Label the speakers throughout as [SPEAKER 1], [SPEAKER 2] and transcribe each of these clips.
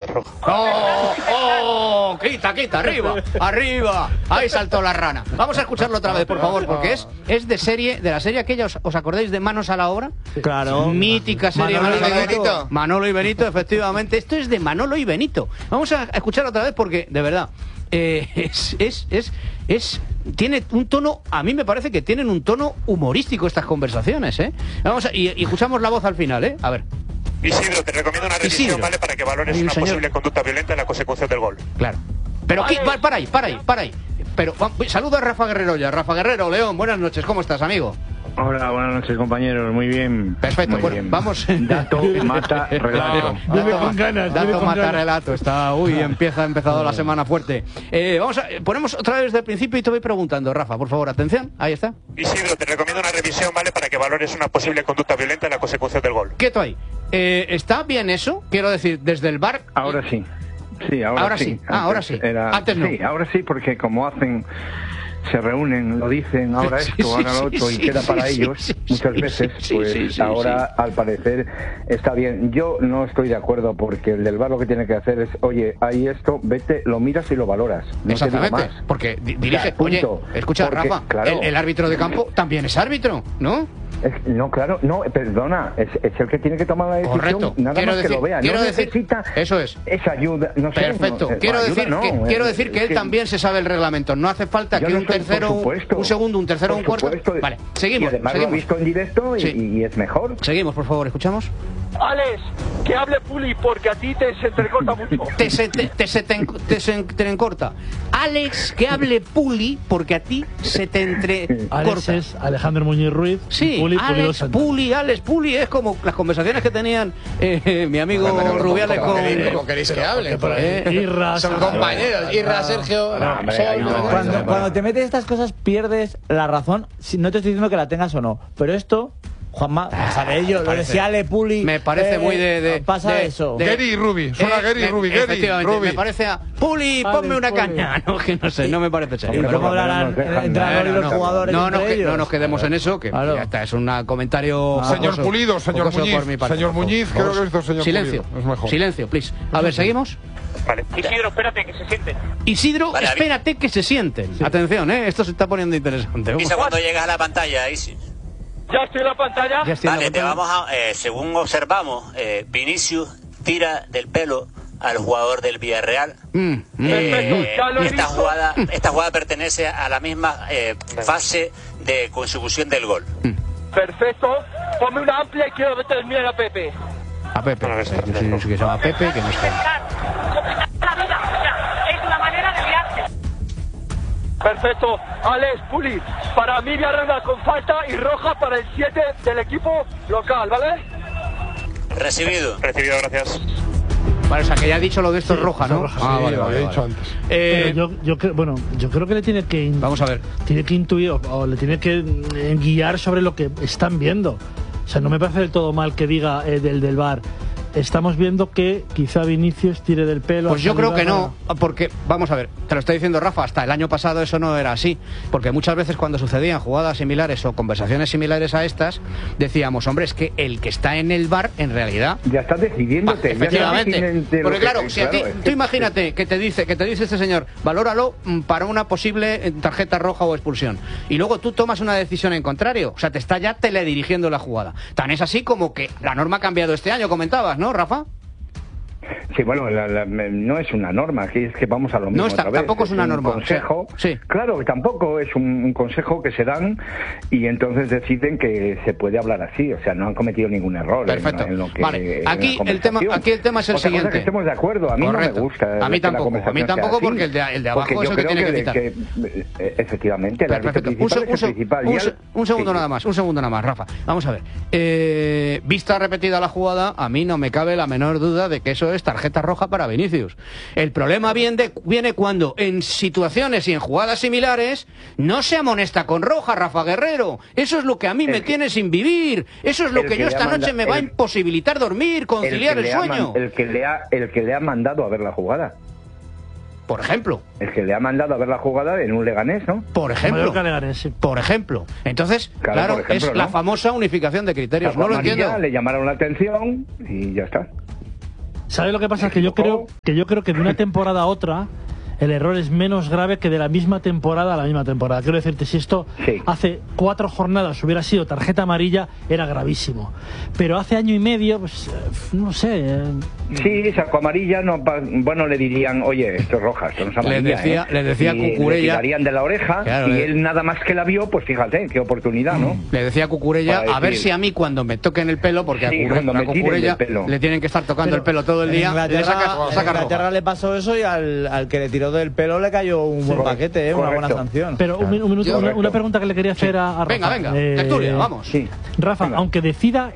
[SPEAKER 1] roja.
[SPEAKER 2] ¡Oh! ¡Oh! ¡Quita, arriba! ¡Arriba! Ahí saltó la rana. Vamos a escucharlo otra vez, por favor, porque es de la serie aquella, ¿os acordáis de Manos a la Obra?
[SPEAKER 3] Claro.
[SPEAKER 2] Mítica serie
[SPEAKER 4] Manolo y Benito.
[SPEAKER 2] Manolo y Benito, efectivamente. Esto es de Manolo y Benito. Vamos a escucharlo otra vez porque, de verdad, tiene un tono, a mí me parece que tienen un tono humorístico estas conversaciones, ¿eh? Y escuchamos la voz al final, ¿eh? A ver.
[SPEAKER 1] Isidro, te recomiendo una revisión, ¿vale? Para que valores una posible conducta violenta en la consecución del gol.
[SPEAKER 2] Claro. Pero para ahí. Pero saluda a Rafa Guerrero ya. Rafa Guerrero, León, buenas noches. ¿Cómo estás, amigo?
[SPEAKER 5] Hola, buenas noches, compañeros. Muy bien.
[SPEAKER 2] Perfecto,
[SPEAKER 5] muy
[SPEAKER 2] bueno,
[SPEAKER 5] bien.
[SPEAKER 2] vamos.
[SPEAKER 5] Dato mata relato.
[SPEAKER 2] Dato mata relato. Está, ha empezado la semana fuerte. Ponemos otra vez desde el principio y te voy preguntando, Rafa, por favor, atención. Ahí está.
[SPEAKER 1] Isidro, te recomiendo una revisión, ¿vale? Para que valores una posible conducta violenta en la consecución del gol.
[SPEAKER 2] Quieto ahí. ¿Está bien eso? Quiero decir, desde el VAR.
[SPEAKER 5] Ahora sí. Sí, ahora sí.
[SPEAKER 2] Ahora sí. Antes no.
[SPEAKER 5] Sí, ahora sí, porque como hacen, se reúnen, lo dicen, ahora esto, ahora lo otro, y queda para ellos muchas veces, pues ahora al parecer está bien. Yo no estoy de acuerdo porque el del VAR lo que tiene que hacer es, oye, hay esto, vete, lo miras y lo valoras. No
[SPEAKER 2] exactamente,
[SPEAKER 5] te digo más.
[SPEAKER 2] porque dirige,
[SPEAKER 5] o sea,
[SPEAKER 2] oye, escucha, porque, Rafa, claro, el árbitro de campo también es árbitro, ¿no?
[SPEAKER 5] No, claro, no, perdona, es el que tiene que tomar la decisión.
[SPEAKER 2] Correcto.
[SPEAKER 5] Nada más que lo vea. No necesita
[SPEAKER 2] eso es.
[SPEAKER 5] esa ayuda. No sé,
[SPEAKER 2] perfecto. Quiero decir que él también se sabe el reglamento. No hace falta que un tercero, un segundo, un tercero, un cuarto. Vale, seguimos.
[SPEAKER 5] Y además lo he visto en directo y es mejor.
[SPEAKER 2] Seguimos, por favor, escuchamos.
[SPEAKER 6] Alex, que hable Puli porque a ti se entrecorta mucho.
[SPEAKER 2] Te encorta. Alex, que hable Puli porque a ti se te entrecorta.
[SPEAKER 3] Alex es Alejandro Muñiz Ruiz.
[SPEAKER 2] Sí, Alex Puli es como las conversaciones que tenían mi amigo Rubiales con...
[SPEAKER 4] ¿Cómo queréis que hable?
[SPEAKER 3] Irra,
[SPEAKER 4] son compañeros. Irra, Sergio...
[SPEAKER 7] Cuando te metes estas cosas pierdes la razón. No te estoy diciendo que la tengas o no, pero esto... Juanma, pasa ello, lo decía Ale Puli.
[SPEAKER 2] Me parece muy
[SPEAKER 7] pasa eso.
[SPEAKER 8] Gary y Ruby, suena Gary y Ruby.
[SPEAKER 2] Efectivamente, me parece a Puli, ponme una caña. No, que no sé, no me parece serio.
[SPEAKER 7] ¿Cómo hablarán el entrenador y los jugadores?
[SPEAKER 2] No nos quedemos en eso, que ya está, es un comentario.
[SPEAKER 8] Señor Pulido, señor Muñiz. Señor Muñiz, creo que he visto señor
[SPEAKER 2] Pulido. Silencio, please. A ver, seguimos.
[SPEAKER 1] Vale.
[SPEAKER 6] Isidro, espérate que se sienten.
[SPEAKER 2] Isidro, espérate que se sienten. Atención, esto se está poniendo interesante.
[SPEAKER 9] Avisa cuando llegas a la pantalla, Isi.
[SPEAKER 6] Ya estoy en la pantalla.
[SPEAKER 9] Vale, te vamos a... según observamos, Vinicius tira del pelo al jugador del Villarreal. Esta jugada pertenece a la misma fase de consecución del gol.
[SPEAKER 6] Perfecto. Ponme una amplia y quiero terminar a Pepe.
[SPEAKER 2] A Pepe, que se llama Pepe, que no está.
[SPEAKER 6] Es una manera de liarse. Perfecto. Alex, Puli, para mí Villarreal con falta y roja para el 7 del equipo local, ¿vale?
[SPEAKER 9] Recibido,
[SPEAKER 1] gracias.
[SPEAKER 2] Vale, o sea, que ya ha dicho lo de esto es roja, ¿no?
[SPEAKER 8] Vale, lo había dicho antes.
[SPEAKER 3] Pero yo creo que le tiene que...
[SPEAKER 2] Vamos a ver.
[SPEAKER 3] Tiene que intuir o le tiene que guiar sobre lo que están viendo. O sea, no me parece del todo mal que diga del VAR. Estamos viendo que quizá Vinicius tire del pelo.
[SPEAKER 2] Pues yo creo que no, porque, vamos a ver, te lo está diciendo Rafa, hasta el año pasado eso no era así, porque muchas veces cuando sucedían jugadas similares o conversaciones similares a estas, decíamos, hombre, es que el que está en el VAR, en realidad...
[SPEAKER 5] Ya estás decidiéndote.
[SPEAKER 2] Efectivamente, porque claro, si a ti, tú imagínate que te dice este señor, valóralo para una posible tarjeta roja o expulsión, y luego tú tomas una decisión en contrario, o sea, te está ya teledirigiendo la jugada. Tan es así como que la norma ha cambiado este año, comentabas, ¿no, Rafa?
[SPEAKER 5] Sí, bueno, no es una norma, aquí es que vamos a lo mismo.
[SPEAKER 2] No, tampoco es una norma.
[SPEAKER 5] Un consejo,
[SPEAKER 2] sí.
[SPEAKER 5] Claro, que tampoco es un consejo que se dan y entonces deciden que se puede hablar así, o sea, no han cometido ningún error.
[SPEAKER 2] Perfecto.
[SPEAKER 5] En lo que,
[SPEAKER 2] vale, aquí el tema es el siguiente.
[SPEAKER 5] Cosa que estemos de acuerdo, a mí
[SPEAKER 2] correcto.
[SPEAKER 5] No me gusta.
[SPEAKER 2] A mí tampoco, porque el de abajo es el que tiene que quitar.
[SPEAKER 5] Efectivamente, el árbitro principal es el principal.
[SPEAKER 2] Un segundo nada más, Rafa. Vamos a ver. Vista repetida la jugada, a mí no me cabe la menor duda de que eso es tarjeta roja para Vinicius. El problema viene cuando en situaciones y en jugadas similares no se amonesta con roja, Rafa Guerrero. Eso es lo que a mí me tiene sin vivir. Eso es lo que yo esta noche me va a imposibilitar dormir, conciliar el sueño.
[SPEAKER 5] El que le ha mandado a ver la jugada.
[SPEAKER 2] Por ejemplo.
[SPEAKER 5] El que le ha mandado a ver la jugada en un Leganés, ¿no?
[SPEAKER 2] Por ejemplo.
[SPEAKER 3] Sí.
[SPEAKER 2] Por ejemplo. Entonces, claro, es la famosa unificación de criterios. No lo entiendo.
[SPEAKER 5] Le llamaron la atención y ya está.
[SPEAKER 3] ¿Sabes lo que pasa? Que yo creo que de una temporada a otra el error es menos grave que de la misma temporada a la misma temporada. Quiero decirte, si esto hace 4 jornadas hubiera sido tarjeta amarilla, era gravísimo. Pero hace año y medio, pues, no sé.
[SPEAKER 5] Sí, sacó amarilla, no, bueno, le dirían, oye, esto es roja, esto no es amarilla.
[SPEAKER 2] Le decía
[SPEAKER 5] y
[SPEAKER 2] Cucurella.
[SPEAKER 5] Le tirarían de la oreja, claro, y él nada más que la vio, pues fíjate, qué oportunidad, ¿no?
[SPEAKER 2] Le decía a Cucurella, a ver si a mí cuando me toquen el pelo, porque a Cucurella le tienen que estar tocando el pelo todo el día, le
[SPEAKER 7] Inglaterra le pasó eso y al que le tiró del pelo le cayó un buen paquete, una buena sanción.
[SPEAKER 3] Pero un minuto, una pregunta que le quería hacer a Rafa.
[SPEAKER 2] Venga, tertulia, vamos.
[SPEAKER 5] Sí.
[SPEAKER 3] Rafa, aunque decida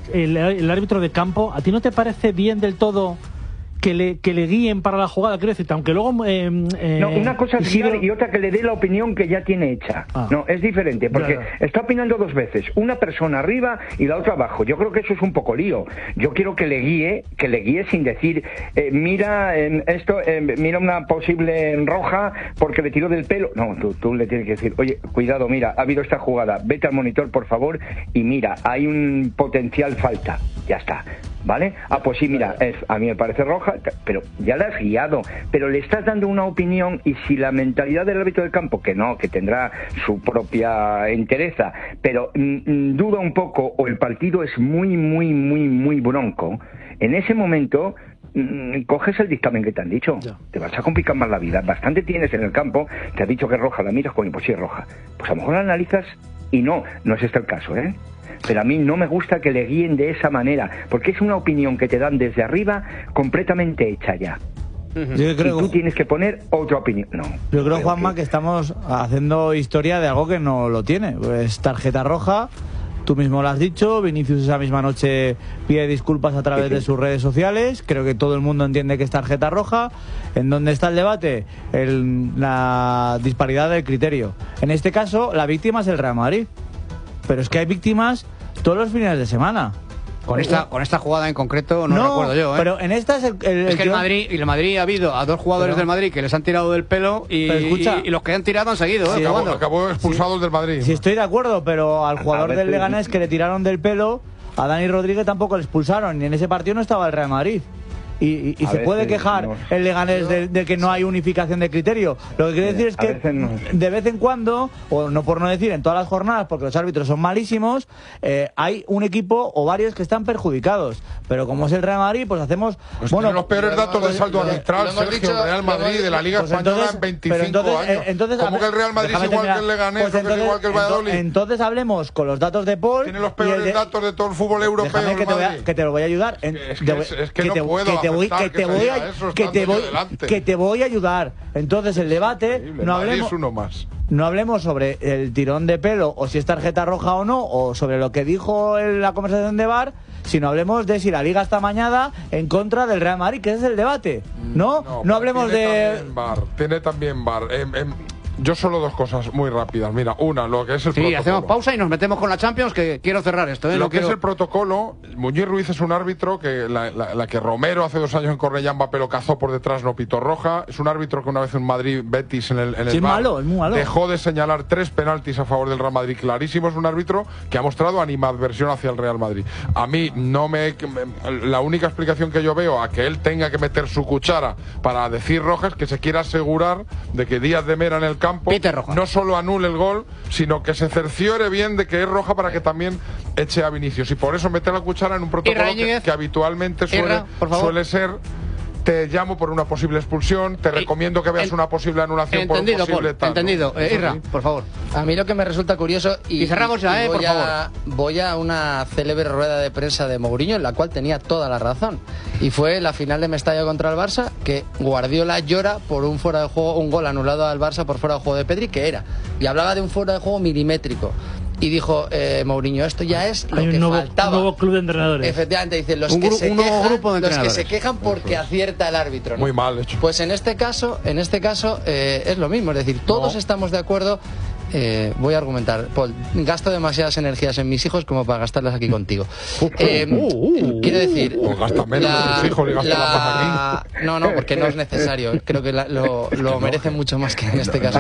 [SPEAKER 3] el árbitro de campo, ¿a ti no te parece bien del todo que le guíen para la jugada? Quiero decirte, aunque luego...
[SPEAKER 5] no, una cosa es guiar y otra que le dé la opinión que ya tiene hecha. No, es diferente, porque está opinando 2 veces. Una persona arriba y la otra abajo. Yo creo que eso es un poco lío. Yo quiero que le guíe sin decir, mira mira una posible roja porque le tiró del pelo. No, tú le tienes que decir, oye, cuidado, mira, ha habido esta jugada, vete al monitor, por favor, y mira, hay un potencial falta. Ya está. ¿Vale? Ah, pues sí, mira, a mí me parece roja, pero ya la has guiado, pero le estás dando una opinión, y si la mentalidad del árbitro del campo, que no, que tendrá su propia entereza, pero duda un poco, o el partido es muy bronco, en ese momento coges el dictamen que te han dicho, te vas a complicar más la vida. Bastante tienes en el campo, te ha dicho que es roja, la miras, coño, pues sí es roja, pues a lo mejor la analizas y no es este el caso, pero a mí no me gusta que le guíen de esa manera, porque es una opinión que te dan desde arriba completamente hecha ya. Yo creo, y tú tienes que poner otra opinión. No,
[SPEAKER 7] yo creo, Juanma, que estamos haciendo historia de algo que no lo tiene. Pues tarjeta roja, tú mismo lo has dicho, Vinicius esa misma noche pide disculpas a través de sus redes sociales, creo que todo el mundo entiende que es tarjeta roja. ¿En dónde está el debate? La disparidad del criterio. En este caso, la víctima es el Real Madrid. Pero es que hay víctimas todos los fines de semana.
[SPEAKER 2] Con esta jugada en concreto no recuerdo yo,
[SPEAKER 7] pero en esta es
[SPEAKER 2] es que el Madrid ha habido a 2 jugadores del Madrid que les han tirado del pelo y los que han tirado han seguido.
[SPEAKER 8] Sí, acabó expulsados del Madrid.
[SPEAKER 7] Sí, estoy de acuerdo, pero al jugador del Leganés que le tiraron del pelo, a Dani Rodríguez tampoco le expulsaron, y en ese partido no estaba el Real Madrid. Y se puede quejar el Leganés de que no hay unificación de criterio. Lo que quiere decir es que de vez en cuando, o no por no decir en todas las jornadas, porque los árbitros son malísimos, hay un equipo o varios que están perjudicados. Pero como es el Real Madrid, pues hacemos...
[SPEAKER 8] Tiene los peores datos de saldo arbitral, Sergio, Real Madrid de la Liga Española en 25 años. ¿Cómo que el Real Madrid es igual que el Leganés o que es igual que el Valladolid?
[SPEAKER 7] Entonces hablemos con los datos de Paul.
[SPEAKER 8] Tiene los peores datos de todo el fútbol europeo.
[SPEAKER 7] Déjame que te lo voy a ayudar.
[SPEAKER 8] Es que no puedo.
[SPEAKER 7] Que te voy a ayudar. Entonces el debate no hablemos sobre el tirón de pelo o si es tarjeta roja o no, o sobre lo que dijo en la conversación de VAR, sino hablemos de si la Liga está amañada en contra del Real Madrid, que ese es el debate. No hablemos
[SPEAKER 8] tiene también VAR. Yo solo 2 cosas muy rápidas. Mira, una, lo que es el protocolo.
[SPEAKER 2] Sí, hacemos pausa y nos metemos con la Champions, que quiero cerrar esto.
[SPEAKER 8] Lo que es el protocolo, Muñiz Ruiz es un árbitro que la que Romero hace 2 años en Cornellán lo cazó por detrás, no pitó roja. Es un árbitro que una vez en Madrid, Betis, en el VAR,
[SPEAKER 7] es muy malo.
[SPEAKER 8] Dejó de señalar 3 penaltis a favor del Real Madrid clarísimo. Es un árbitro que ha mostrado animadversión hacia el Real Madrid. A mí la única explicación que yo veo a que él tenga que meter su cuchara para decir roja es que se quiera asegurar de que Díaz de Mera en el campo no solo anule el gol, sino que se cerciore bien de que es roja para que también eche a Vinicius. Y por eso mete la cuchara en un protocolo que habitualmente suele ser: te llamo por una posible expulsión, te recomiendo que veas una posible anulación por un posible tal.
[SPEAKER 2] Entendido, Irra, por favor.
[SPEAKER 4] A mí lo que me resulta curioso, y
[SPEAKER 2] cerramos ya, por favor.
[SPEAKER 4] Voy a una célebre rueda de prensa de Mourinho, en la cual tenía toda la razón, y fue la final de Mestalla contra el Barça, que Guardiola llora por un fuera de juego, un gol anulado al Barça por fuera de juego de Pedri, que era, y hablaba de un fuera de juego milimétrico. Y dijo Mourinho, esto ya es lo que faltaba.
[SPEAKER 3] Un nuevo club de entrenadores.
[SPEAKER 4] Efectivamente, dice, los que se quejan porque acierta el árbitro, ¿no?
[SPEAKER 8] Muy mal hecho.
[SPEAKER 4] Pues en este caso es lo mismo, es decir, todos estamos de acuerdo. Voy a argumentar, Paul, gasto demasiadas energías en mis hijos como para gastarlas aquí contigo. Quiero decir,
[SPEAKER 8] gasta menos en tus hijos y gasta la paz aquí.
[SPEAKER 4] No, porque no es necesario. Creo que lo merecen mucho más que en este caso.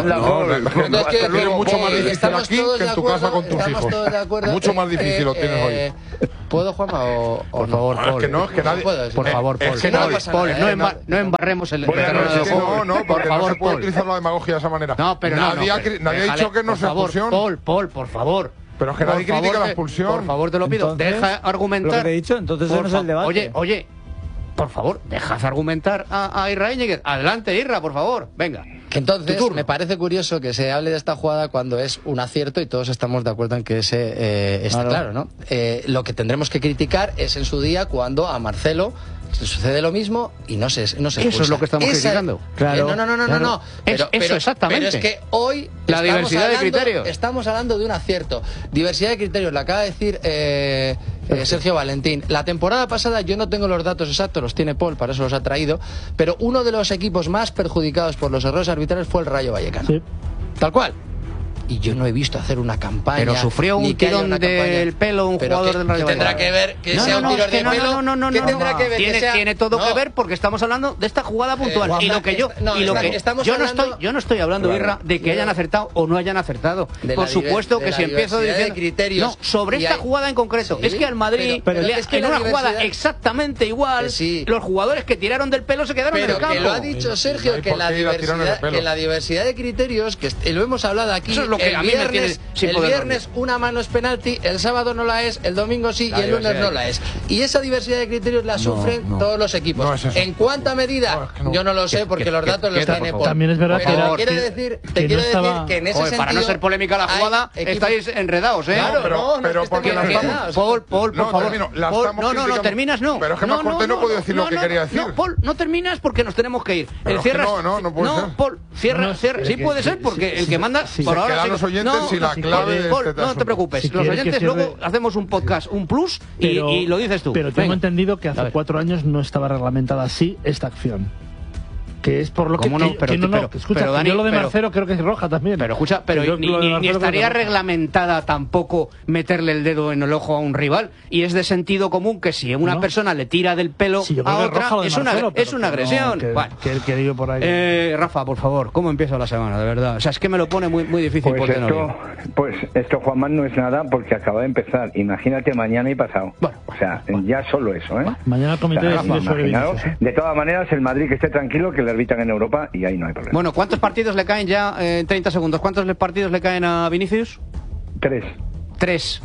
[SPEAKER 8] Mucho más difícil aquí que en tu casa con tus hijos. Mucho más difícil lo tienes hoy.
[SPEAKER 4] ¿Puedo, Juanma, o
[SPEAKER 2] por favor,
[SPEAKER 8] no?
[SPEAKER 2] Paul.
[SPEAKER 8] Es que no, es que nadie...
[SPEAKER 2] Por favor, Paul, no embarremos el terreno de juego.
[SPEAKER 8] No, porque no se puede utilizar la demagogia de esa manera.
[SPEAKER 2] No, pero
[SPEAKER 8] nadie ha dicho que no sea expulsión.
[SPEAKER 2] Paul, por favor.
[SPEAKER 8] Pero es que nadie critica la expulsión.
[SPEAKER 2] Por favor, te lo pido.
[SPEAKER 7] Entonces,
[SPEAKER 2] deja argumentar.
[SPEAKER 7] Lo que te he dicho, entonces ese no es el debate.
[SPEAKER 2] Oye, por favor, dejad argumentar a Irra Íñiguez. Adelante, Irra, por favor. Venga.
[SPEAKER 4] Que entonces me parece curioso que se hable de esta jugada cuando es un acierto y todos estamos de acuerdo en que ese está claro, ¿no? Lo que tendremos que criticar es en su día cuando a Marcelo se sucede lo mismo y no se expulsa.
[SPEAKER 2] Eso es lo que estamos criticando.
[SPEAKER 4] Claro. No.
[SPEAKER 2] Eso exactamente.
[SPEAKER 4] Pero es que hoy
[SPEAKER 2] la diversidad de criterios.
[SPEAKER 4] Estamos hablando de un acierto. Diversidad de criterios, lo acaba de decir Sergio Valentín. La temporada pasada, yo no tengo los datos exactos, los tiene Paul, para eso los ha traído, pero uno de los equipos más perjudicados por los errores arbitrales fue el Rayo Vallecano. Sí. Tal cual. Y yo no he visto hacer una campaña.
[SPEAKER 2] Pero sufrió un tirón del pelo un jugador del Rayo Vallecano.
[SPEAKER 4] Tendrá que ver que sea un tirón de pelo.
[SPEAKER 2] No.
[SPEAKER 4] Tendrá que ver
[SPEAKER 2] tiene todo que ver porque estamos hablando de esta jugada puntual. Y lo que yo no estoy hablando, Irra, de que hayan acertado o no hayan acertado. Por supuesto que si empiezo diciendo no, sobre esta jugada en concreto, es que al Madrid en una jugada exactamente igual, los jugadores que tiraron del pelo se quedaron en el campo.
[SPEAKER 4] Pero que lo ha dicho Sergio, que la diversidad de criterios, que lo hemos hablado aquí. El viernes una mano es penalti, el sábado no la es, el domingo sí y el lunes no la es. Y esa diversidad de criterios la sufren todos los equipos. ¿En cuánta medida? Yo no lo sé porque los datos los tiene Paul.
[SPEAKER 3] También es verdad
[SPEAKER 4] que quiero decir que en ese sentido,
[SPEAKER 2] para no ser polémica la jugada, estáis enredados, ¿eh?
[SPEAKER 8] Claro, pero porque la estamos...
[SPEAKER 2] Paul, por favor. No, terminas no.
[SPEAKER 8] Pero es que más cortés no puedo decir lo que quería decir.
[SPEAKER 2] No, Paul, no terminas porque nos tenemos que ir.
[SPEAKER 8] No puede ser.
[SPEAKER 2] No, Paul, cierra. Sí puede ser porque el que manda por ahora
[SPEAKER 8] los oyentes y la clave de
[SPEAKER 2] Paul, no te preocupes, los oyentes luego hacemos un podcast, un plus y lo dices tú.
[SPEAKER 3] Pero tengo entendido que hace 4 años no estaba reglamentada así esta acción. Que es por lo que escucha, Dani, yo lo de Marcelo creo que es roja también.
[SPEAKER 2] Pero escucha, ni estaría reglamentada tampoco meterle el dedo en el ojo a un rival, y es de sentido común que si una persona le tira del pelo a otra es una agresión.
[SPEAKER 3] Por ahí.
[SPEAKER 2] Rafa, por favor, ¿cómo empieza la semana, de verdad? O sea, es que me lo pone muy difícil.
[SPEAKER 5] Pues esto, Juanma, no es nada porque acaba de empezar. Imagínate mañana y pasado.
[SPEAKER 2] Bueno,
[SPEAKER 5] o sea, ya solo eso, ¿eh?
[SPEAKER 3] Mañana el comité decide sobre Vinicius.
[SPEAKER 5] De todas maneras, el Madrid que esté tranquilo, que le arbitan en Europa y ahí no hay problema.
[SPEAKER 2] Bueno, ¿cuántos partidos le caen ya en 30 segundos? ¿Cuántos partidos le caen a Vinicius? 3.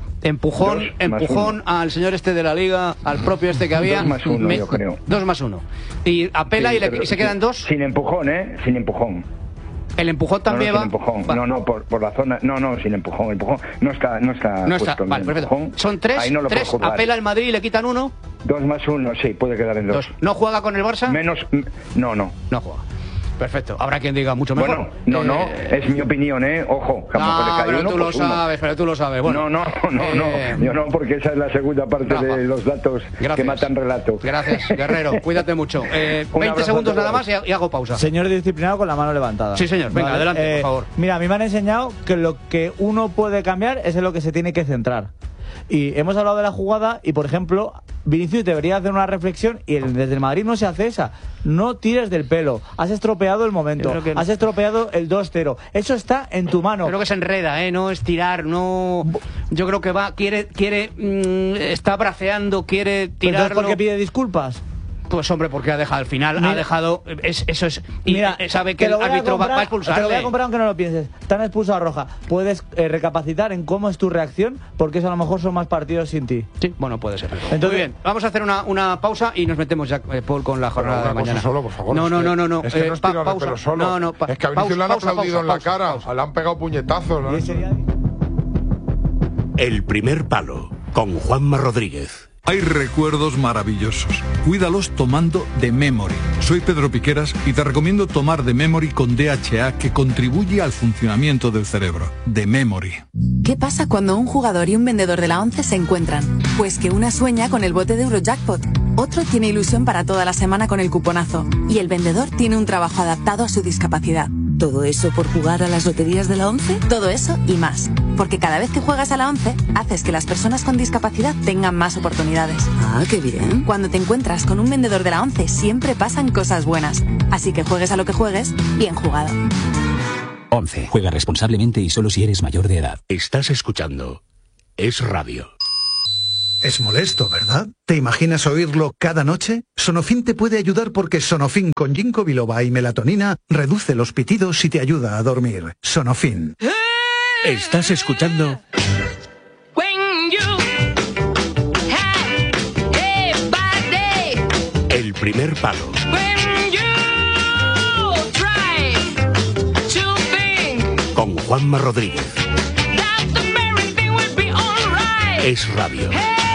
[SPEAKER 2] Empujón al señor este de la Liga, al propio este que había.
[SPEAKER 5] 2+1, yo creo.
[SPEAKER 2] 2+1. Y apela y se quedan 2.
[SPEAKER 5] Sin empujón, sin empujón.
[SPEAKER 2] El empujón también va.
[SPEAKER 5] Empujón. No, por la zona. No, sin empujón. Empujón no está.
[SPEAKER 2] Vale, perfecto. Son 3.
[SPEAKER 5] No
[SPEAKER 2] apela el Madrid y le quitan 1.
[SPEAKER 5] 2+1, sí, puede quedar en 2.
[SPEAKER 2] ¿No juega con el Barça?
[SPEAKER 5] No.
[SPEAKER 2] No juega. Perfecto. Habrá quien diga mucho mejor.
[SPEAKER 5] Bueno, es mi opinión, Ojo.
[SPEAKER 2] Pero tú lo sabes. Bueno,
[SPEAKER 5] no. Yo no, porque esa es la segunda parte de los datos que matan relato.
[SPEAKER 2] Gracias, Guerrero. Cuídate mucho. 20 segundos nada más y hago pausa.
[SPEAKER 7] Señor disciplinado con la mano levantada.
[SPEAKER 2] Sí, señor. Venga, adelante, por favor.
[SPEAKER 7] Mira, a mí me han enseñado que lo que uno puede cambiar es en lo que se tiene que centrar. Y hemos hablado de la jugada y, por ejemplo, Vinicius debería hacer una reflexión y desde el Madrid no se hace esa. No tires del pelo. Has estropeado el momento. Has estropeado el 2-0. Eso está en tu mano.
[SPEAKER 2] Creo que se enreda, no es tirar, no. Yo creo que está braceando, quiere tirarlo.
[SPEAKER 7] ¿Entonces por qué pide disculpas?
[SPEAKER 2] Pues hombre, porque ha dejado al final, eso es. Y
[SPEAKER 7] mira,
[SPEAKER 2] sabe que el árbitro va a expulsarle.
[SPEAKER 7] Te lo voy a comprar aunque no lo pienses. Te han expulsado a roja. Puedes recapacitar en cómo es tu reacción, porque eso a lo mejor son más partidos sin ti.
[SPEAKER 2] Sí, bueno, puede ser. Entonces, muy bien, vamos a hacer una pausa y nos metemos ya, Paul, con la jornada de mañana.
[SPEAKER 8] Solo, por favor.
[SPEAKER 2] No.
[SPEAKER 8] Es que no es tirar de pelo solo. Es que a Vinicius le han aplaudido en la cara, le han pegado puñetazos.
[SPEAKER 10] El primer palo, con Juanma Rodríguez.
[SPEAKER 11] Hay recuerdos maravillosos. Cuídalos tomando The Memory. Soy Pedro Piqueras y te recomiendo tomar The Memory con DHA, que contribuye al funcionamiento del cerebro. The Memory.
[SPEAKER 12] ¿Qué pasa cuando un jugador y un vendedor de la ONCE se encuentran? Pues que una sueña con el bote de Eurojackpot, otro tiene ilusión para toda la semana con el cuponazo y el vendedor tiene un trabajo adaptado a su discapacidad. ¿Todo eso por jugar a las loterías de la ONCE? Todo eso y más. Porque cada vez que juegas a la ONCE, haces que las personas con discapacidad tengan más oportunidades.
[SPEAKER 13] Ah, qué bien.
[SPEAKER 12] Cuando te encuentras con un vendedor de la ONCE, siempre pasan cosas buenas. Así que juegues a lo que juegues, bien jugado.
[SPEAKER 10] ONCE. Juega responsablemente y solo si eres mayor de edad. Estás escuchando Es Radio.
[SPEAKER 13] Es molesto, ¿verdad? ¿Te imaginas oírlo cada noche? Sonofin te puede ayudar porque Sonofin con ginkgo biloba y melatonina reduce los pitidos y te ayuda a dormir. Sonofin.
[SPEAKER 10] Estás escuchando El Primer Palo con Juanma Rodríguez. Es radio.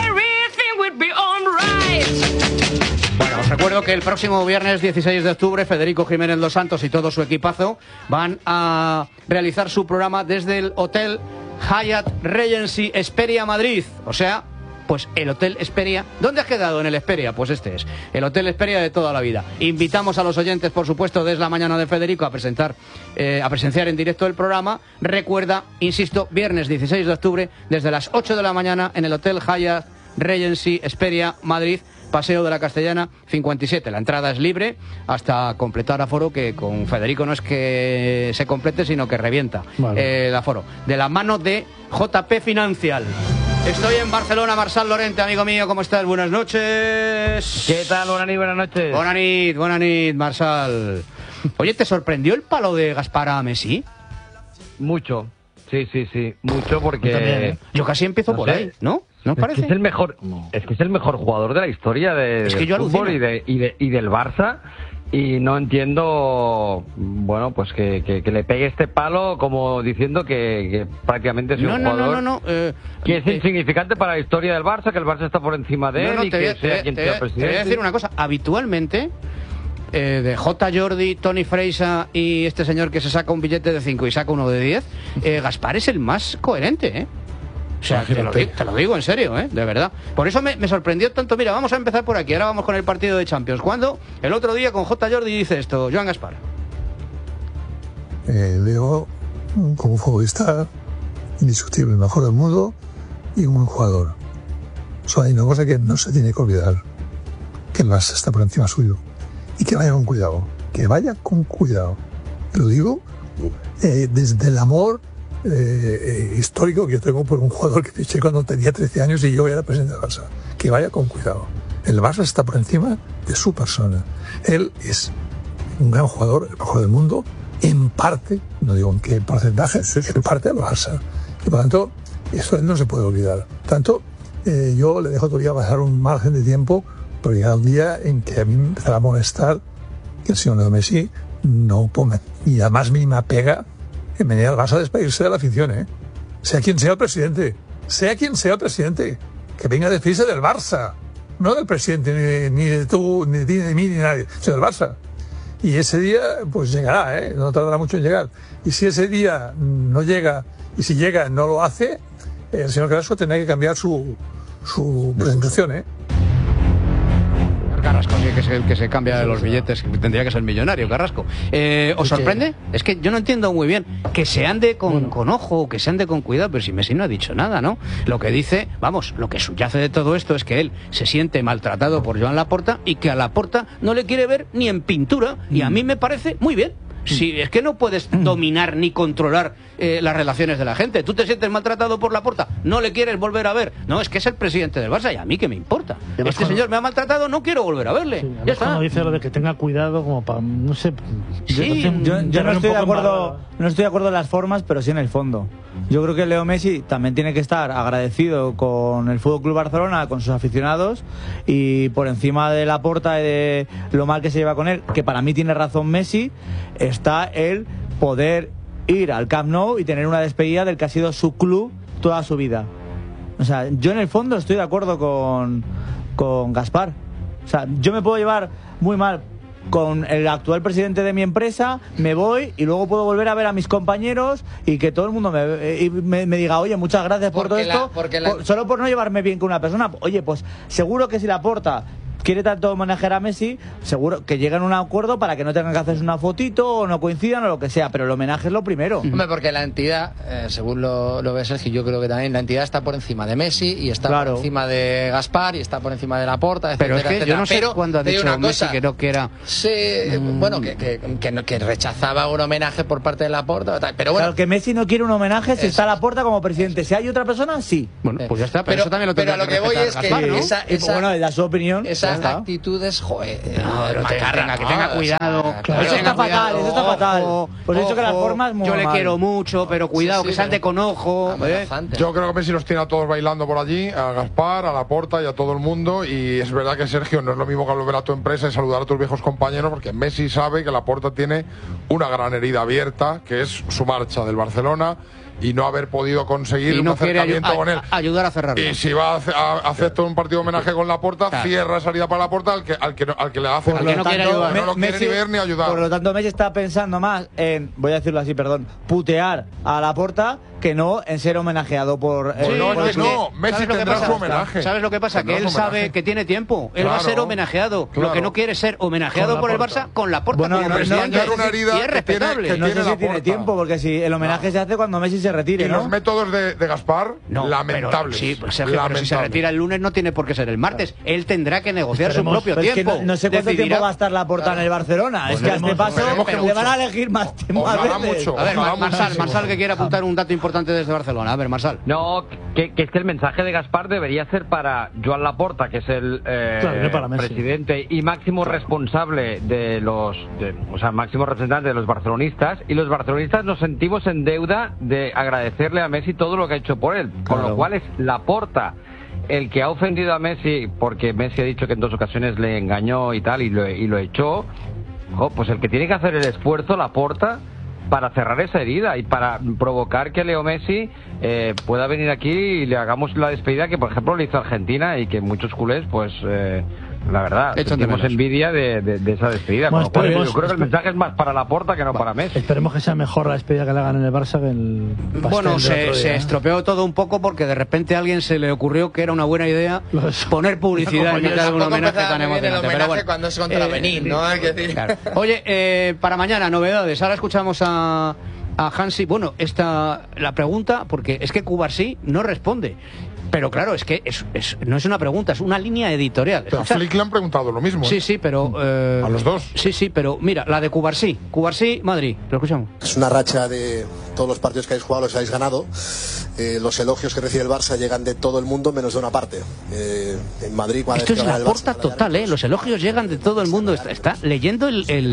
[SPEAKER 2] Bueno, os recuerdo que el próximo viernes 16 de octubre Federico Jiménez Los Santos y todo su equipazo van a realizar su programa desde el Hotel Hyatt Regency Hesperia Madrid. O sea, pues el Hotel Hesperia. ¿Dónde has quedado en el Hesperia? Pues este es el Hotel Hesperia de toda la vida. Invitamos a los oyentes, por supuesto, desde la mañana de Federico a presenciar en directo el programa. Recuerda, insisto, viernes 16 de octubre desde las 8 de la mañana en el Hotel Hyatt Regency Hesperia Madrid, Paseo de la Castellana 57. La entrada es libre hasta completar aforo, que con Federico no es que se complete, sino que revienta el aforo. De la mano de JP Financial. Estoy en Barcelona, Marçal Lorente, amigo mío, ¿cómo estás? Buenas noches.
[SPEAKER 14] ¿Qué tal? Buenas noches.
[SPEAKER 2] Buenas noches, Marçal. Oye, ¿te sorprendió el palo de Gaspar a Messi?
[SPEAKER 14] Mucho, sí, mucho, porque...
[SPEAKER 2] Yo casi empiezo por ahí, ¿no? ¿No os parece?
[SPEAKER 14] Es que es el mejor jugador de la historia del fútbol y del Barça. Y no entiendo, bueno, pues que le pegue este palo como diciendo que prácticamente es un jugador que es insignificante para la historia del Barça, que el Barça está por encima de él y que sea quien sea presidente.
[SPEAKER 2] Te voy a decir una cosa, habitualmente de J. Jordi, Toni Freisa y este señor que se saca un billete de 5 y saca uno de 10, Gaspar es el más coherente, O sea, te lo digo en serio, de verdad. Por eso me sorprendió tanto. Mira, vamos a empezar por aquí. Ahora vamos con el partido de Champions. Cuando el otro día con J. Jordi dice esto, Joan Gaspar.
[SPEAKER 15] Leo, como futbolista, indiscutible, el mejor del mundo y un buen jugador. Solo hay una cosa que no se tiene que olvidar: que el Barça está por encima suyo. Y que vaya con cuidado. Que vaya con cuidado. Te lo digo desde el amor histórico que yo tengo por un jugador que fiché cuando tenía 13 años y yo era presidente del Barça. Que vaya con cuidado. El Barça está por encima de su persona. Él es un gran jugador, el mejor del mundo, en parte, no digo en qué porcentaje, en parte del Barça. Y por tanto, eso no se puede olvidar. Tanto, yo le dejo todavía pasar un margen de tiempo, pero llega un día en que a mí me empezará a molestar que el señor Leo Messi no ponga ni la más mínima pega en venir al Barça a despedirse de la afición, Sea quien sea el presidente, que venga a despedirse del Barça, no del presidente, ni de tú, ni de ti, ni de mí, ni de nadie, sino del Barça. Y ese día, pues llegará, no tardará mucho en llegar. Y si ese día no llega, y si llega no lo hace, el señor Carrasco tendrá que cambiar su presentación,
[SPEAKER 2] Carrasco, que es el que se cambia de los billetes, que tendría que ser millonario, Carrasco. ¿Os sorprende? Es que yo no entiendo muy bien que se ande con ojo, que se ande con cuidado, pero si Messi no ha dicho nada, ¿no? Lo que dice, lo que subyace de todo esto es que él se siente maltratado por Joan Laporta y que a Laporta no le quiere ver ni en pintura, y a mí me parece muy bien. Si es que no puedes dominar ni controlar las relaciones de la gente. Tú te sientes maltratado por Laporta, no le quieres volver a ver. No, es que es el presidente del Barça y a mí que me importa. Este señor me ha maltratado, no quiero volver a verle.
[SPEAKER 3] Sí,
[SPEAKER 2] ya está.
[SPEAKER 3] Cuando dice lo de que tenga cuidado, como para, no sé.
[SPEAKER 7] Sí, yo no estoy de acuerdo en las formas, pero sí en el fondo. Yo creo que Leo Messi también tiene que estar agradecido con el FC Barcelona, con sus aficionados, y por encima de Laporta y de lo mal que se lleva con él, que para mí tiene razón Messi, está el poder ir al Camp Nou y tener una despedida del que ha sido su club toda su vida. O sea, yo en el fondo estoy de acuerdo con Gaspar. O sea, yo me puedo llevar muy mal con el actual presidente de mi empresa, me voy y luego puedo volver a ver a mis compañeros y que todo el mundo me diga, oye, muchas gracias por todo esto, solo por no llevarme bien con una persona. Oye, pues seguro que si Laporta, quiere tanto homenajear a Messi, seguro que lleguen a un acuerdo para que no tengan que hacerse una fotito o no coincidan o lo que sea, pero el homenaje es lo primero.
[SPEAKER 4] Hombre, porque la entidad, según lo ve Sergio, yo creo que también la entidad está por encima de Messi y está por encima de Gaspar y está por encima de Laporta, etcétera,
[SPEAKER 2] pero es que
[SPEAKER 4] etcétera.
[SPEAKER 2] yo no sé cuándo ha dicho Messi que no quiera.
[SPEAKER 4] Sí, bueno, que rechazaba un homenaje por parte de Laporta, pero bueno.
[SPEAKER 7] Claro, que Messi no quiere un homenaje si está Laporta como presidente. Si hay otra persona, sí.
[SPEAKER 2] Bueno, pues ya está, pero eso también lo tendrá que respetar Gaspar, ¿no?
[SPEAKER 7] Bueno, él da su opinión.
[SPEAKER 4] Esas actitudes, joder,
[SPEAKER 2] que tenga cuidado.
[SPEAKER 7] Eso está fatal, eso está fatal. Por eso que las formas muy
[SPEAKER 2] yo le
[SPEAKER 7] mal.
[SPEAKER 2] quiero mucho, pero cuidado, que salte con ojo.
[SPEAKER 8] Yo creo que Messi los tiene a todos bailando por allí, a Gaspar, a Laporta y a todo el mundo, y es verdad que Sergio, no es lo mismo que volver a tu empresa y saludar a tus viejos compañeros, porque Messi sabe que Laporta tiene una gran herida abierta, que es su marcha del Barcelona y no haber podido conseguir un acercamiento con él.
[SPEAKER 2] Ayudar a cerrarlo.
[SPEAKER 8] Y si va a hacer todo un partido de homenaje con Laporta, cierra esa herida para Laporta al que le hace.
[SPEAKER 7] Por lo tanto,
[SPEAKER 8] no lo quiere ni ver ni ayudar.
[SPEAKER 7] Por lo tanto, Messi está pensando más en, voy a decirlo así, perdón, putear a Laporta que no en ser homenajeado por...
[SPEAKER 8] Messi tendrá su homenaje.
[SPEAKER 2] ¿Sabes lo que pasa? Que él sabe que tiene tiempo. Él va a ser homenajeado. Lo que no quiere es ser homenajeado por el Barça con Laporta como presidente.
[SPEAKER 8] Y
[SPEAKER 2] es respetable.
[SPEAKER 7] No sé si tiene tiempo, porque si el homenaje se hace cuando Messi se retire,
[SPEAKER 8] y
[SPEAKER 7] ¿no?
[SPEAKER 8] los métodos de Gaspar, lamentables.
[SPEAKER 2] Pero si se retira el lunes no tiene por qué ser el martes. Él tendrá que negociar su propio tiempo.
[SPEAKER 7] Es que no sé cuánto tiempo va a estar Laporta en el Barcelona. Es que a este paso le van a elegir más veces.
[SPEAKER 2] A ver, Marsal, que quiere apuntar un dato importante desde Barcelona. A ver, Marsal.
[SPEAKER 14] No, que es que el mensaje de Gaspar debería ser para Joan Laporta, que es el presidente y máximo responsable de máximo representante de los barcelonistas, y los barcelonistas nos sentimos en deuda de agradecerle a Messi todo lo que ha hecho por él, con lo cual es Laporta el que ha ofendido a Messi, porque Messi ha dicho que en 2 ocasiones le engañó y tal, y lo echó. Pues el que tiene que hacer el esfuerzo, Laporta, para cerrar esa herida y para provocar que Leo Messi pueda venir aquí y le hagamos la despedida que, por ejemplo, le hizo Argentina, y que muchos culés, pues la verdad, sentimos envidia de esa despedida. Bueno, con lo cual, yo creo que el mensaje es más para Laporta que no para Messi.
[SPEAKER 3] Esperemos que sea mejor la despedida que le hagan en el Barça que el pastel.
[SPEAKER 2] Bueno, se estropeó todo un poco porque de repente a alguien se le ocurrió que era una buena idea poner publicidad en mitad de un homenaje tan emocionante. Pero bueno,
[SPEAKER 4] cuando es contra Benín, ¿no? Hay que decir.
[SPEAKER 2] Claro. Oye, para mañana, novedades. Ahora escuchamos a Hansi. Bueno, la pregunta, porque es que Cubarsí no responde. Pero claro, es que no es una pregunta, es una línea editorial.
[SPEAKER 8] Pero a Flick le han preguntado lo mismo.
[SPEAKER 2] Sí, pero...
[SPEAKER 8] a los dos.
[SPEAKER 2] Sí, pero mira, la de Cubarsí, Madrid, lo escuchamos.
[SPEAKER 16] Es una racha de todos los partidos que habéis jugado, los habéis ganado. Los elogios que recibe el Barça llegan de todo el mundo menos de una parte. En Madrid...
[SPEAKER 2] Esto es la porta total, ¿eh? Los elogios llegan de todo el mundo. Está leyendo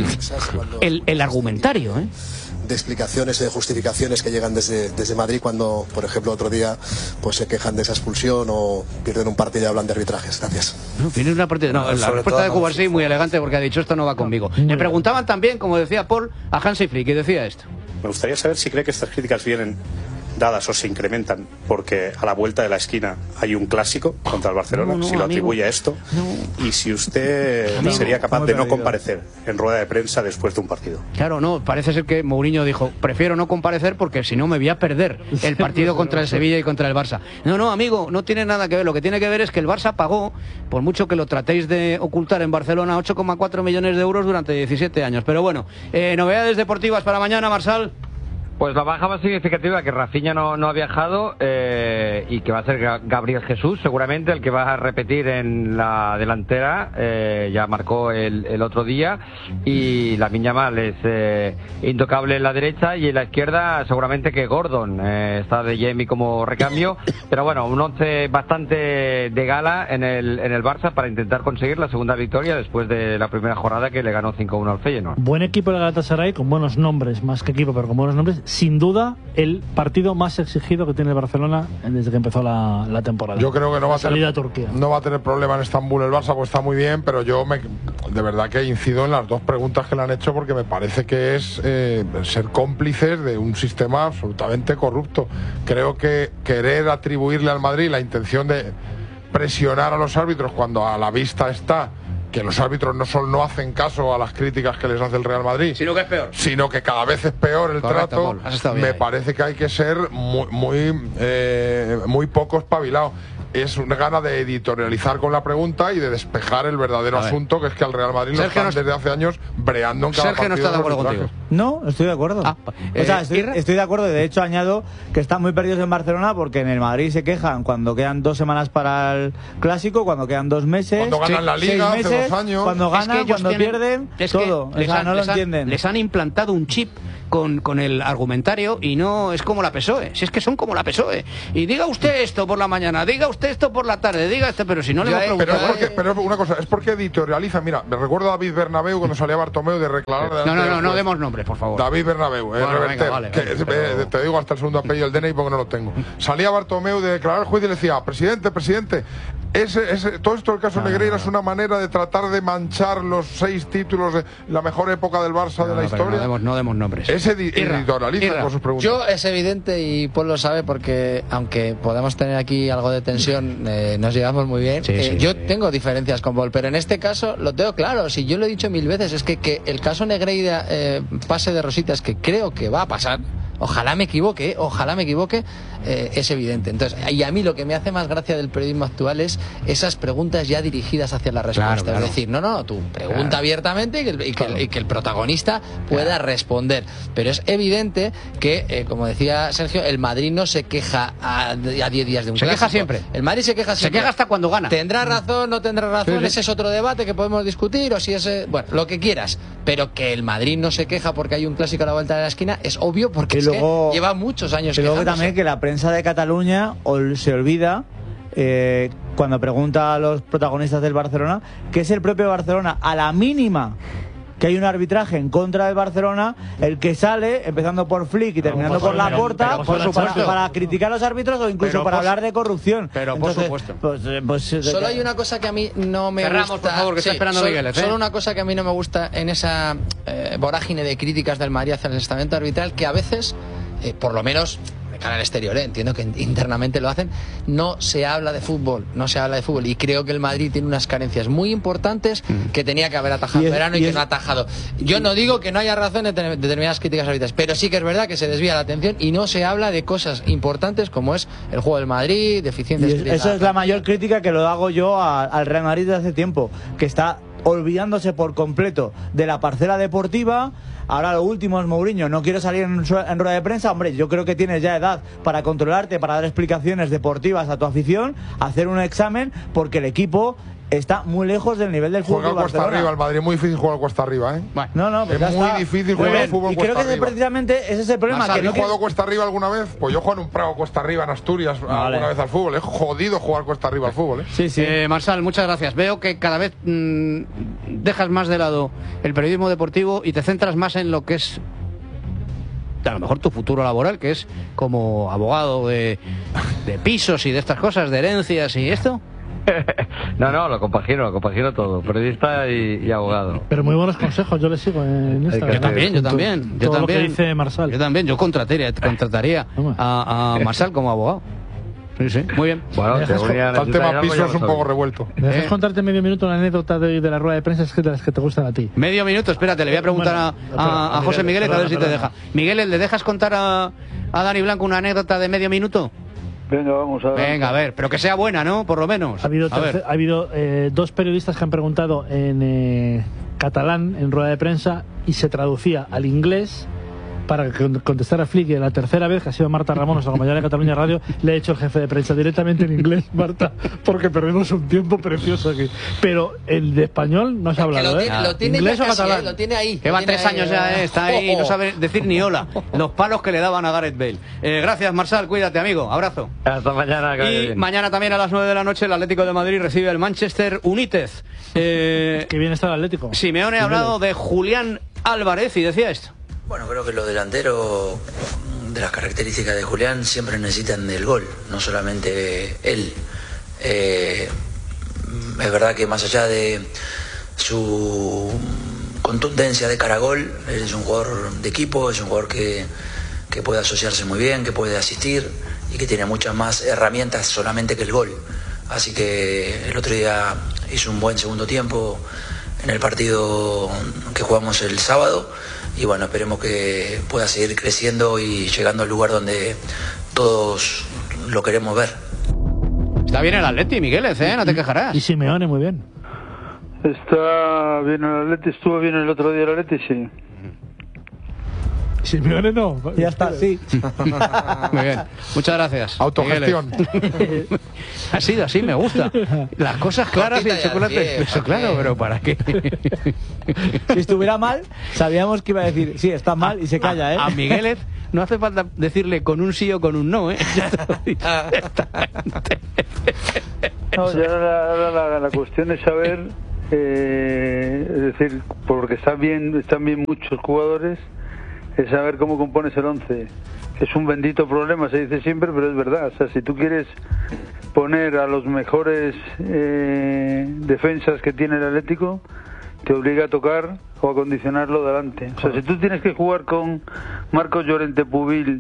[SPEAKER 2] el argumentario, ¿eh?
[SPEAKER 16] De explicaciones y de justificaciones que llegan desde Madrid cuando, por ejemplo, otro día pues se quejan de esa expulsión o pierden un partido y hablan de arbitrajes. Gracias.
[SPEAKER 2] La respuesta de Cubarsí muy elegante, porque ha dicho esto no va conmigo. Le preguntaban también, como decía Paul, a Hansi Flick, y decía esto.
[SPEAKER 17] Me gustaría saber si cree que estas críticas vienen dadas o se incrementan porque a la vuelta de la esquina hay un clásico contra el Barcelona, si lo atribuye a esto, y si usted sería capaz de no comparecer en rueda de prensa después de un partido.
[SPEAKER 2] Claro, no, parece ser que Mourinho dijo, prefiero no comparecer porque si no me voy a perder el partido contra el Sevilla y contra el Barça. No, amigo, no tiene nada que ver. Lo que tiene que ver es que el Barça pagó, por mucho que lo tratéis de ocultar en Barcelona, 8,4 millones de euros durante 17 años. Pero bueno, novedades deportivas para mañana, Marsal.
[SPEAKER 14] Pues la baja más significativa, que Rafinha no ha viajado, y que va a ser Gabriel Jesús, seguramente el que va a repetir en la delantera. Ya marcó el otro día, y Lamine Yamal es intocable en la derecha, y en la izquierda seguramente que Gordon está de Jamie como recambio. Pero bueno, un 11 bastante de gala en el Barça para intentar conseguir la segunda victoria después de la primera jornada, que le ganó 5-1 al Feyenoord.
[SPEAKER 3] Buen equipo el Galatasaray, con buenos nombres, más que equipo, pero con buenos nombres. Sin duda, el partido más exigido que tiene el Barcelona desde que empezó la temporada.
[SPEAKER 8] Yo creo que no va a
[SPEAKER 3] Turquía.
[SPEAKER 8] No va a tener problema en Estambul el Barça, pues está muy bien, pero yo de verdad que incido en las dos preguntas que le han hecho, porque me parece que es ser cómplices de un sistema absolutamente corrupto. Creo que querer atribuirle al Madrid la intención de presionar a los árbitros cuando a la vista está que los árbitros no hacen caso a las críticas que les hace el Real Madrid,
[SPEAKER 2] sino que es peor,
[SPEAKER 8] sino que cada vez es peor el trato. Me parece que hay que ser muy poco espabilado. es una gana de editorializar con la pregunta y de despejar el verdadero asunto, que es que al Real Madrid lo están desde hace años breando en cada partido.
[SPEAKER 2] Sergio no está de acuerdo contigo.
[SPEAKER 7] No, estoy de acuerdo. O sea, estoy de acuerdo. De hecho, añado que están muy perdidos en Barcelona porque en el Madrid se quejan cuando quedan 2 semanas para el Clásico, cuando quedan 2 meses.
[SPEAKER 8] Cuando ganan la Liga,
[SPEAKER 7] 6 meses,
[SPEAKER 8] hace 2 años.
[SPEAKER 7] Cuando ganan, cuando pierden, todo. No lo entienden.
[SPEAKER 2] Les han implantado un chip con el argumentario y no es como la PSOE. Si es que son como la PSOE. Y diga usted esto por la mañana, diga usted esto por la tarde, diga esto, pero si no le hemos preguntado.
[SPEAKER 8] Pero una cosa, es porque editorializa. Mira, me recuerdo a David Bernabéu cuando salía Bartomeu de reclamar.
[SPEAKER 2] No demos nombres, por favor.
[SPEAKER 8] David Bernabéu, te digo hasta el segundo apellido del DNI porque no lo tengo. Salía Bartomeu de declarar al juez y le decía: presidente, todo esto del caso Negreira es una manera de tratar de manchar los 6 títulos de la mejor época del Barça de la historia.
[SPEAKER 2] No demos nombres.
[SPEAKER 8] Es editorializa con sus preguntas.
[SPEAKER 4] Yo es evidente, y Paul lo sabe, porque aunque podemos tener aquí algo de tensión, nos llevamos muy bien. Yo tengo diferencias con Paul, pero en este caso lo tengo claro. Si yo lo he dicho 1000 veces, es que el caso Negreira pase de rositas, que creo que va a pasar. Ojalá me equivoque, es evidente. Entonces, y a mí lo que me hace más gracia del periodismo actual es esas preguntas ya dirigidas hacia la respuesta. Claro. Es decir, tú pregunta abiertamente y que el protagonista pueda responder. Pero es evidente que, como decía Sergio, el Madrid no se queja a 10 días de un clásico.
[SPEAKER 2] Se queja siempre.
[SPEAKER 4] El Madrid se queja siempre.
[SPEAKER 2] Se queja hasta cuando gana.
[SPEAKER 4] ¿Tendrá razón, no tendrá razón? Ese es otro debate que podemos discutir, o si es... Bueno, lo que quieras. Pero que el Madrid no se queja porque hay un clásico a la vuelta de la esquina es obvio, porque luego, lleva muchos años quejándose.
[SPEAKER 7] Luego también que la prensa de Cataluña se olvida cuando pregunta a los protagonistas del Barcelona, que es el propio Barcelona, a la mínima que hay un arbitraje en contra del Barcelona, el que sale, empezando por Flick y terminando por Laporta, para criticar a los árbitros o incluso para hablar de corrupción.
[SPEAKER 2] Pero
[SPEAKER 7] entonces,
[SPEAKER 2] por supuesto.
[SPEAKER 4] Solo hay una cosa que a mí no me gusta.
[SPEAKER 2] Por favor, que está esperando Miguel.
[SPEAKER 4] Solo una cosa que a mí no me gusta en esa vorágine de críticas del Madrid hacia el estamento arbitral, que a veces, por lo menos de cara al exterior, entiendo que internamente lo hacen, no se habla de fútbol, y creo que el Madrid tiene unas carencias muy importantes que tenía que haber atajado en verano y que no ha atajado. Yo no digo que no haya razón en determinadas críticas arbitrales, pero sí que es verdad que se desvía la atención y no se habla de cosas importantes como es el juego del Madrid, deficiencias.
[SPEAKER 7] Esa es la mayor crítica que lo hago yo al Real Madrid desde hace tiempo, que está olvidándose por completo de la parcela deportiva. Ahora lo último es Mourinho, no quiero salir en rueda de prensa. Hombre, yo creo que tienes ya edad para controlarte, para dar explicaciones deportivas a tu afición, hacer un examen, porque el equipo está muy lejos del nivel del fútbol.
[SPEAKER 8] Juega cuesta arriba el Madrid, muy difícil jugar cuesta arriba,
[SPEAKER 7] Bueno,
[SPEAKER 8] es muy difícil jugar al fútbol
[SPEAKER 7] y creo
[SPEAKER 8] cuesta
[SPEAKER 7] que precisamente ese es el problema.
[SPEAKER 8] ¿Has jugado cuesta arriba alguna vez? Pues yo juego en un Prado cuesta arriba en Asturias alguna vez al fútbol. Es jodido jugar cuesta arriba al fútbol.
[SPEAKER 2] Sí. Marsal, muchas gracias. Veo que cada vez dejas más de lado el periodismo deportivo y te centras más en lo que es a lo mejor tu futuro laboral, que es como abogado de pisos y de estas cosas, de herencias y esto.
[SPEAKER 14] No, lo compagino todo, periodista y abogado.
[SPEAKER 3] Pero muy buenos consejos, yo le sigo en Instagram.
[SPEAKER 2] Yo también.
[SPEAKER 3] Todo lo que dice Marsal.
[SPEAKER 2] Yo también, yo contrataría a Marsal como abogado. Sí, muy bien.
[SPEAKER 8] Bueno, el tema piso es un poco revuelto.
[SPEAKER 3] ¿Me dejas contarte medio minuto una anécdota de la rueda de prensa de las que te gustan a ti?
[SPEAKER 2] Medio minuto, espérate, le voy a preguntar a José Miguel a ver si te deja. Miguel, ¿le dejas contar a Dani Blanco una anécdota de medio minuto?
[SPEAKER 18] Venga, vamos a ver.
[SPEAKER 2] Venga, a ver, pero que sea buena, ¿no? Por lo menos.
[SPEAKER 3] Ha habido 2 periodistas que han preguntado en catalán en rueda de prensa y se traducía al inglés para contestar a Flick. Y la tercera vez, que ha sido Marta Ramón, nuestra compañera de Cataluña Radio, le ha hecho el jefe de prensa directamente en inglés, Marta, porque perdemos un tiempo precioso aquí. Pero el de español no se ha hablado,
[SPEAKER 4] lo tiene
[SPEAKER 3] inglés o catalán.
[SPEAKER 4] Lo tiene ahí.
[SPEAKER 2] Lleva 3 años ya, está ahí y no sabe decir ni hola. Los palos que le daban a Gareth Bale. Gracias, Marsal, cuídate, amigo. Abrazo.
[SPEAKER 14] Hasta mañana.
[SPEAKER 2] Y mañana también a las 9 de la noche el Atlético de Madrid recibe al Manchester United.
[SPEAKER 3] Qué bien está el Atlético.
[SPEAKER 2] Simeone ha hablado de Julián Álvarez y decía esto.
[SPEAKER 19] Bueno, creo que los delanteros, de las características de Julián, siempre necesitan del gol, no solamente él. Es verdad que más allá de su contundencia de cara a gol, él es un jugador de equipo, es un jugador que puede asociarse muy bien, que puede asistir y que tiene muchas más herramientas solamente que el gol. Así que el otro día hizo un buen segundo tiempo en el partido que jugamos el sábado. Y bueno, esperemos que pueda seguir creciendo y llegando al lugar donde todos lo queremos ver.
[SPEAKER 2] Está bien el Atleti, Migueles, no te quejarás.
[SPEAKER 3] Y Simeone muy bien.
[SPEAKER 18] Está bien el Atleti, estuvo bien el otro día el Atleti, sí.
[SPEAKER 3] Simeone no.
[SPEAKER 7] Ya está, sí.
[SPEAKER 2] Muy bien, muchas gracias.
[SPEAKER 8] Autogestión.
[SPEAKER 2] Ha sido así, me gusta. Las cosas claras y el chocolate. Eso claro, pero ¿para qué?
[SPEAKER 7] Si estuviera mal, sabíamos que iba a decir, sí, está mal y se calla, ¿eh?
[SPEAKER 2] A Migueles no hace falta decirle con un sí o con un no, ¿eh?
[SPEAKER 18] No, ya ahora la cuestión es saber, es decir, porque están bien muchos jugadores, es saber cómo compones el 11. Es un bendito problema, se dice siempre, pero es verdad. O sea, si tú quieres poner a los mejores defensas que tiene el Atlético, te obliga a tocar o a condicionarlo delante. O sea, si tú tienes que jugar con Marcos Llorente, Pubil,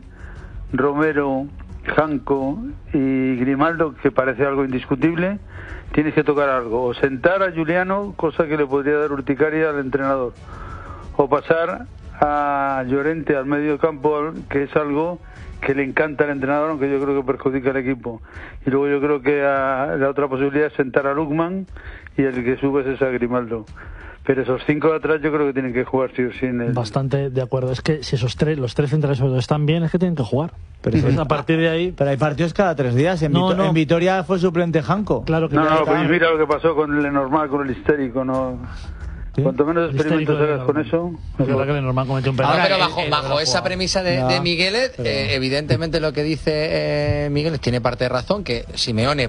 [SPEAKER 18] Romero, Janco y Grimaldo, que parece algo indiscutible, tienes que tocar algo. O sentar a Juliano, cosa que le podría dar urticaria al entrenador. O pasar a Llorente al medio campo, que es algo que le encanta al entrenador, aunque yo creo que perjudica al equipo. Y luego yo creo que la otra posibilidad es sentar a Lukman y el que subes es a Grimaldo. Pero esos 5 de atrás yo creo que tienen que jugar sí o sí.
[SPEAKER 3] Bastante de acuerdo. Es que si los tres centrales sobre todo están bien, es que tienen que jugar. Pero a partir de ahí...
[SPEAKER 7] Pero hay partidos cada 3 días. En Vitoria fue suplente Janco.
[SPEAKER 3] Claro que
[SPEAKER 18] pues mira lo que pasó con el Lenormand, con el histérico, ¿no? ¿Sí? Cuanto menos experimentos hagas con eso...
[SPEAKER 3] Es verdad que Lenormand cometió un
[SPEAKER 4] penalti. Pero bajo esa premisa de Migueles, evidentemente lo que dice Migueles tiene parte de razón, que Simeone,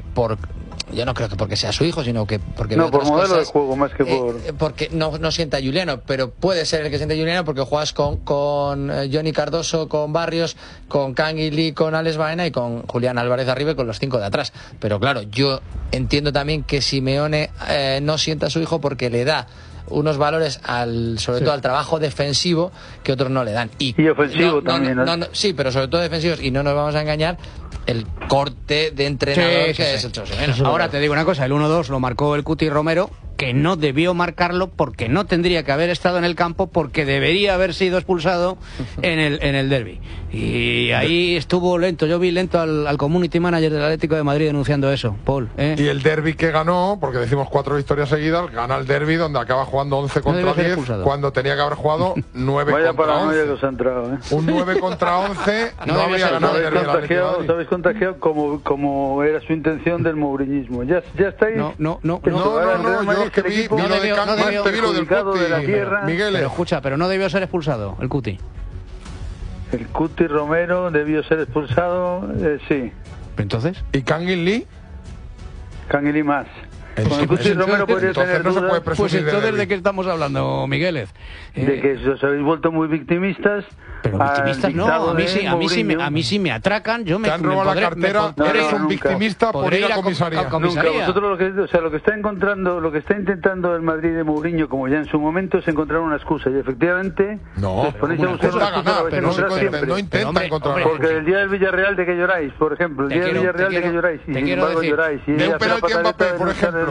[SPEAKER 4] yo no creo que porque sea su hijo, sino que porque
[SPEAKER 18] por modelo de juego más que por...
[SPEAKER 4] porque no sienta a Juliano, pero puede ser el que siente a Juliano porque juegas con Johnny Cardoso, con Barrios, con Canguilí, con Alex Baena y con Julián Álvarez arriba y con los 5 de atrás. Pero claro, yo entiendo también que Simeone no sienta a su hijo porque le da unos valores sobre todo al trabajo defensivo que otros no le dan.
[SPEAKER 18] Y ofensivo también.
[SPEAKER 4] Sí, pero sobre todo defensivos, y no nos vamos a engañar, el corte de entrenador que es el Cholo Simeone.
[SPEAKER 2] Ahora te digo una cosa, el 1-2 lo marcó el Cuti Romero, que no debió marcarlo porque no tendría que haber estado en el campo, porque debería haber sido expulsado en el derbi. Y ahí estuvo lento, yo vi lento al community manager del Atlético de Madrid denunciando eso, Paul.
[SPEAKER 8] Y el derbi que ganó, porque decimos 4 victorias seguidas, gana el derbi donde acaba jugando 11 contra 10, cuando tenía que haber jugado 9 contra 11. Un 9 contra 11 no habría ganado el derbi.
[SPEAKER 18] Os habéis contagiado como era su intención del mouriñismo. Ya está ahí.
[SPEAKER 8] No, yo es que vi lo de Cancán, te vi lo del Cuti, Miguel.
[SPEAKER 2] Pero escucha, pero no debió ser expulsado el Cuti.
[SPEAKER 18] El Cuti Romero debió ser expulsado, sí.
[SPEAKER 2] ¿Entonces?
[SPEAKER 8] ¿Y Canguilí?
[SPEAKER 18] Canguilí más. Con el Cuti Romero podría tener dudas.
[SPEAKER 2] Pues entonces, ¿de qué estamos hablando, Migueles?
[SPEAKER 18] De que os habéis vuelto muy victimistas.
[SPEAKER 2] Pero victimistas no, a mí sí me atracan, yo me...
[SPEAKER 8] Te han robado la cartera, eres un victimista por ir a comisaría.
[SPEAKER 18] Nunca, vosotros lo que está intentando el Madrid de Mourinho, como ya en su momento, es encontrar una excusa, y efectivamente os ponéis a buscar una excusa,
[SPEAKER 8] no intenta encontrar.
[SPEAKER 18] Porque el día del Villarreal, ¿de qué lloráis? Por ejemplo, el día del Villarreal, ¿de qué lloráis? Y sin embargo lloráis.
[SPEAKER 8] De un penalti a Mbappé, por ejemplo.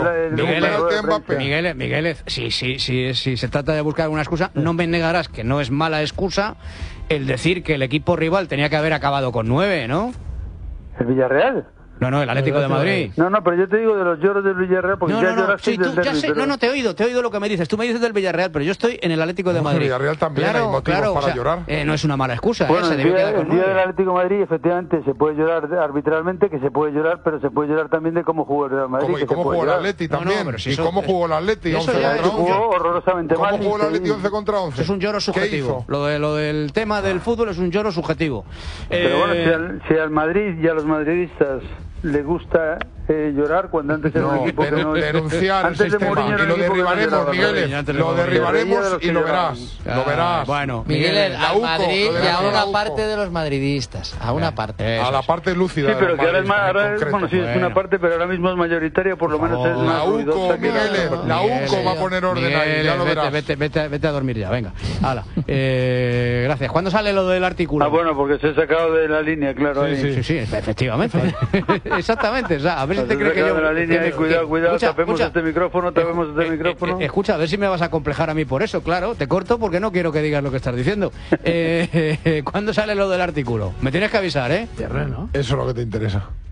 [SPEAKER 2] Migueles, si se trata de buscar una excusa, no me negarás que no es mala excusa el decir que el equipo rival tenía que haber acabado con 9, ¿no?
[SPEAKER 18] ¿El Villarreal?
[SPEAKER 2] No, el Atlético de Madrid.
[SPEAKER 18] No, pero yo te digo de los lloros del Villarreal, porque ya lloraste del derbi.
[SPEAKER 2] Te he oído lo que me dices. Tú me dices del Villarreal, pero yo estoy en el Atlético de Madrid.
[SPEAKER 8] El Villarreal también hay motivos para llorar.
[SPEAKER 2] No es una mala excusa.
[SPEAKER 18] Bueno, el día del Atlético de Madrid, efectivamente, se puede llorar arbitralmente, que se puede llorar, pero se puede llorar también de cómo jugó el Real Madrid.
[SPEAKER 8] ¿Y cómo jugó el Atleti también? ¿Y cómo jugó el Atleti 11 contra 11?
[SPEAKER 18] Jugó horrorosamente mal.
[SPEAKER 8] ¿Cómo jugó el Atleti 11 contra 11?
[SPEAKER 2] Es un lloro subjetivo. Lo del tema del fútbol es un lloro subjetivo.
[SPEAKER 18] Pero bueno, si al Madrid y a los madridistas le gusta llorar cuando antes era un equipo que no...
[SPEAKER 8] denunciar el sistema y lo derribaremos, Miguel, lo derribaremos y lo verás.
[SPEAKER 2] Bueno,
[SPEAKER 4] Miguel, al Madrid y a una parte de los madridistas, a una parte.
[SPEAKER 8] A la parte lúcida.
[SPEAKER 18] Sí, pero que ahora es una parte, pero ahora mismo es mayoritaria, por lo menos es más ruidosa.
[SPEAKER 8] La UCO va a poner orden ahí, ya lo verás.
[SPEAKER 2] Vete a dormir ya, venga. Hala. Gracias. ¿Cuándo sale lo del artículo?
[SPEAKER 18] Bueno, porque se ha sacado de la línea, claro.
[SPEAKER 2] Sí, efectivamente. Exactamente, o sea, a ver si te crees que yo...
[SPEAKER 18] La línea, cuidado, tapemos este micrófono.
[SPEAKER 2] Escucha, a ver si me vas a complejar a mí por eso, claro, te corto porque no quiero que digas lo que estás diciendo. ¿Cuándo sale lo del artículo? Me tienes que avisar, ¿eh?
[SPEAKER 8] Eso es lo que te interesa.